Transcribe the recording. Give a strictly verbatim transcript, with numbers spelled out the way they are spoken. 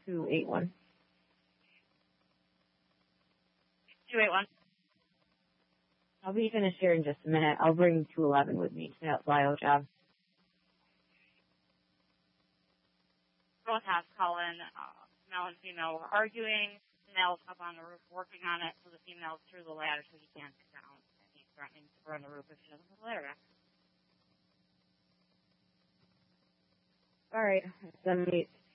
two eight one. two eight one. I'll be finished here in just a minute. I'll bring two eleven with me to that flyout job. Both halves call in. Uh, male and female were arguing. Male's up on the roof working on it, so the female's through the ladder so he can't get down. And he's threatening to burn the roof if she doesn't put the ladder back. All right, seven eight